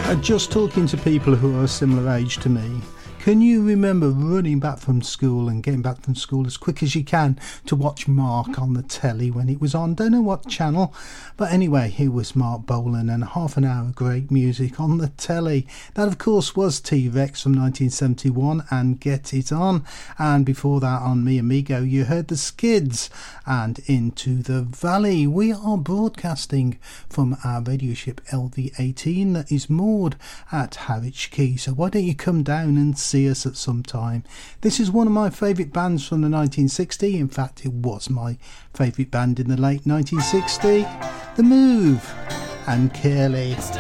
Just talking to people who are a similar age to me, can you remember running back from school and getting back from school as quick as you can to watch Mark on the telly when it was on? Don't know what channel, but anyway, here was Mark Bolan and half an hour of great music on the telly. That, of course, was T-Rex from 1971 and Get It On. And before that, on Mi Amigo, you heard the Skids and Into the Valley. We are broadcasting from our radio ship LV-18 that is moored at Harwich Quay. So why don't you come down and see us at some time? This is one of my favourite bands from the 1960s. In fact, it was my favourite band in the late 1960s. The Move and Curly.